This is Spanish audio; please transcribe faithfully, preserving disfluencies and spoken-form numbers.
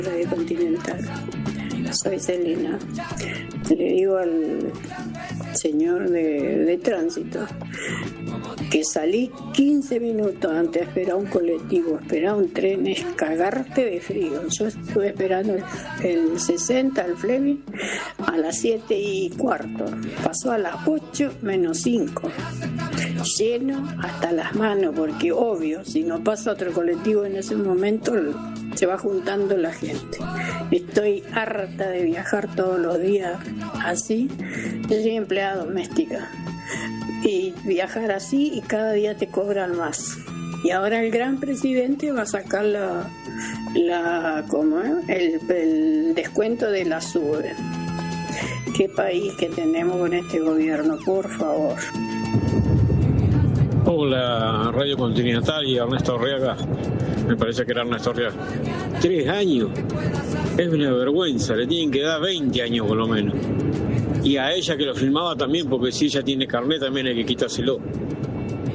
Radio Continental. Soy Celina. Le digo al señor de, de tránsito que salí quince minutos antes de esperar un colectivo, esperar un tren, es cagarte de frío. Yo estuve esperando el, el sesenta, el Fleming, a las siete y cuarto. Pasó a las ocho menos cinco. Lleno hasta las manos, porque obvio, si no pasa otro colectivo en ese momento, se va juntando la gente. Estoy harta de viajar todos los días así. Yo soy empleada doméstica y viajar así, y cada día te cobran más. Y ahora el gran presidente va a sacar la, la ¿cómo es? El, el descuento de la SUBE. Qué país que tenemos con este gobierno, por favor. Hola, Radio Continental y Ernesto Arriaga. Me parece que era Ernesto Arriaga. Tres años. Es una vergüenza. Le tienen que dar veinte años por lo menos. Y a ella que lo filmaba también, porque si ella tiene carnet también hay que quitárselo.